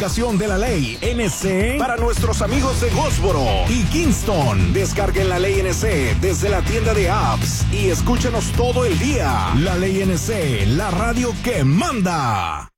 de la ley NC para nuestros amigos de Goldsboro y Kingston. Descarguen la ley NC desde la tienda de apps y escúchenos todo el día. La ley NC, la radio que manda.